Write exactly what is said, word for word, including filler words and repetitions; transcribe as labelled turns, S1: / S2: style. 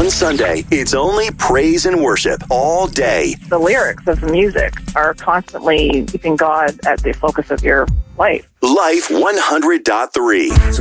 S1: On Sunday, it's only praise and worship all day.
S2: The lyrics of the music are constantly keeping God at the focus of your life.
S1: Life one hundred point three.
S3: So